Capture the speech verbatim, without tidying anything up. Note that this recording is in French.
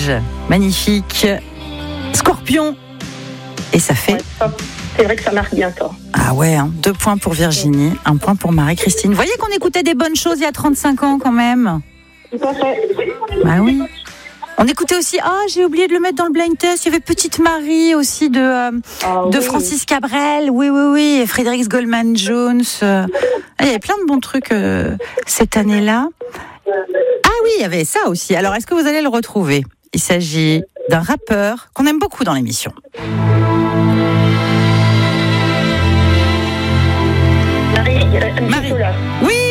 Neige, magnifique. Scorpion. Et ça fait... Ouais, ça, c'est vrai que ça marque bien ça. Ah ouais, hein, deux points pour Virginie, un point pour Marie-Christine. Vous voyez qu'on écoutait des bonnes choses il y a trente-cinq ans quand même. Tout à fait. Bah oui. On écoutait aussi, ah oh, j'ai oublié de le mettre dans le blind test, il y avait Petite Marie aussi de, euh, Ah, de oui. Francis Cabrel, oui oui oui, et Frédéric Goldman Jones. Euh, il y avait plein de bons trucs euh, cette année-là. Ah oui, il y avait ça aussi. Alors est-ce que vous allez le retrouver ? Il s'agit d'un rappeur qu'on aime beaucoup dans l'émission. Marie, euh, Marie. Solar. Oui,